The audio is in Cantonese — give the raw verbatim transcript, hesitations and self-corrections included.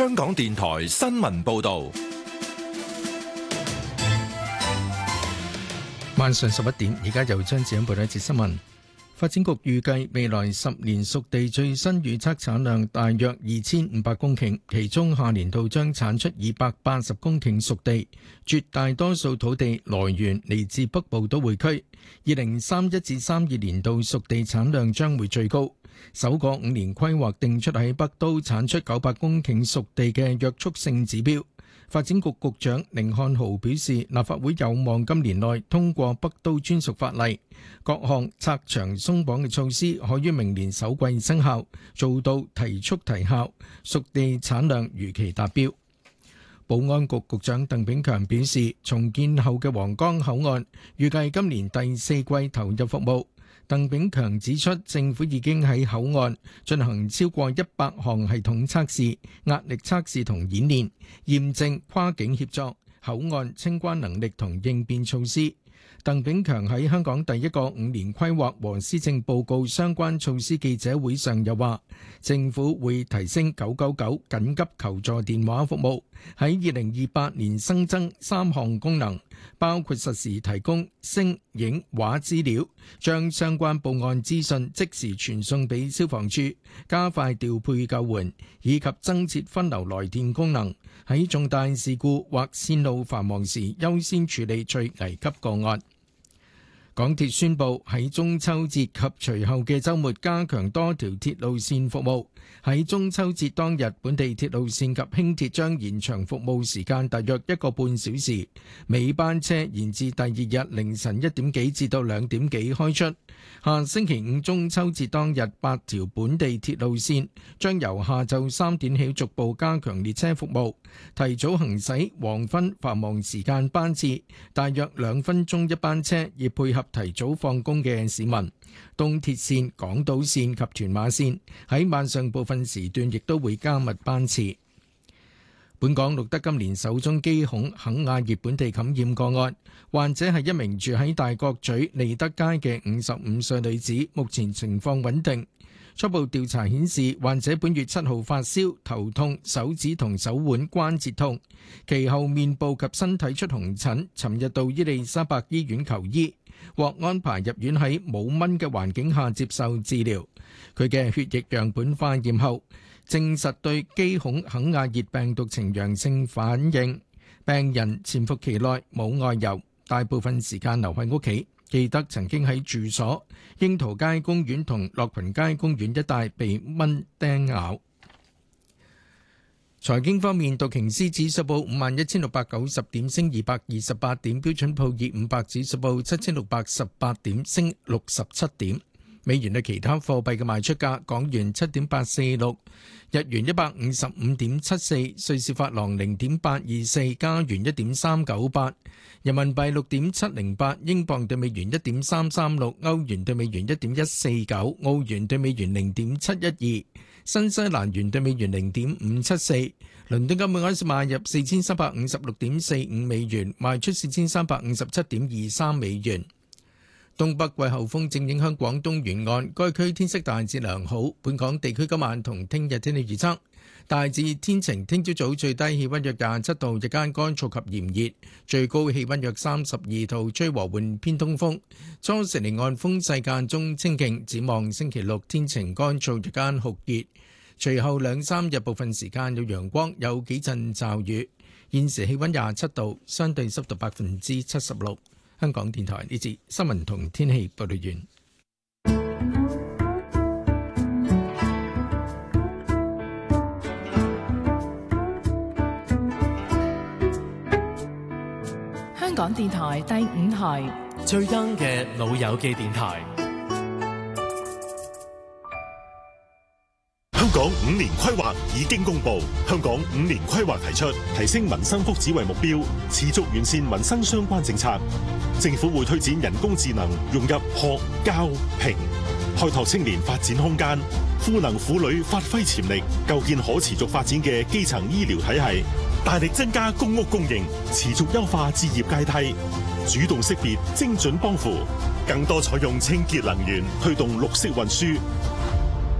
香港電台新聞報道。 晚上十一點，而家由張子欣報道一節新聞。發展局預計未來十年熟地最新預測產量大約二千五百公頃，其中下年度將產出二百八十公頃熟地，絕大多數土地來源嚟自北部都會區。二零三一至三二年度熟地產量將會最高。首個五年規劃定出喺北都產出九百公頃熟地嘅約束性指標。發展局局長甯漢豪表示，立法會有望今年內通過北都專屬法例，各項拆牆鬆綁嘅措施可於明年首季生效，做到提速提效，熟地產量如期達標。保安局局長鄧炳強表示，重建後嘅皇崗口岸預計今年第四季投入服務。鄧炳強指出，政府已經喺口岸進行超過一百項系統測試、壓力測試同演練，驗證跨境協作、口岸清關能力同應變措施。鄧炳強喺香港第一個五年規劃和施政報告相關措施記者會上又話，政府會提升九九九緊急求助電話服務，喺二零二八年新增三項功能，包括實時提供聲、影、畫資料，將相關報案資訊即時傳送俾消防處，加快調配救援，以及增設分流來電功能，喺重大事故或線路繁忙時優先處理最危急個案。港鐵宣布喺中秋節及隨後嘅週末加強多條鐵路線服務。喺中秋節當日，本地鐵路線及輕鐵將延長服務時間大約一個半小時，尾班車延至第二日凌晨一點幾至到兩點幾開出。下星期五中秋節當日，八條本地鐵路線將由下晝三點起逐步加強列車服務，提早行駛黃昏繁忙時間班次，大約兩分鐘一班車，以配合提早放工嘅市民。東鐵線、港島線及屯馬線喺晚上部分時段亦都會加密班次。本港錄得今年首宗基孔肯亞熱本地感染個案，患者係一名住喺大角咀利德街嘅五十五歲女子，目前情況穩定。初步調查顯示，患者本月七號發燒、頭痛、手指同手腕關節痛，其後面部及身體出紅疹，尋日到伊利沙伯醫院求醫，獲安排入院喺冇蚊嘅環境下接受治療。佢嘅血液樣本化驗後，證實對基孔肯亞熱病毒呈陽性反應。病人潛伏期內冇外遊，大部分時間留喺屋企。記得曾經喺住所、櫻桃街公園同樂群街公園一帶被蚊叮咬。財經方面，道瓊斯指數報五萬一千六百九十點，升二百二十八點；標準普爾五百指數報七千六百十八點，升六十七點。美元對其他貨幣嘅賣出價：港元七點八四六，日元一百五十五點七四，瑞士法郎零點八二四，加元一點三九八，人民幣六點七零八，英鎊對美元一點三三六，歐元對美元一點一四九，澳元對美元零點七一二，新西蘭元對美元零點五七四。倫敦金每盎司買入四千三百五十六點四五美元，賣出四千三百五十七點二三美元。東北季候風正影響廣東沿岸，該區天色大致良好。本港地區今晚同聽日天氣預測大致天晴，聽朝早最低氣溫約廿七度，日間乾燥及炎熱，最高氣溫約三十二度，吹和緩偏東風。初時離岸風勢間中清勁。展望星期六天晴乾燥，日間酷熱，隨後兩三日部分時間有陽光，有幾陣驟雨。現時氣溫廿七度，相對濕度百分之七十六。香港電台呢節新聞同天氣報道完。 香港電台第五台最 young 嘅老友記電台。 香港五年規劃已經公布，香港五年規劃提出提升民生福祉為目標，持續完善民生相關政策。政府會推展人工智能融入學、教、評，開拓青年發展空間，賦能婦女發揮潛力，構建可持續發展嘅基層醫療體系，大力增加公屋供應，持續優化置業階梯，主動識別精準幫扶，更多採用清潔能源，推動綠色運輸。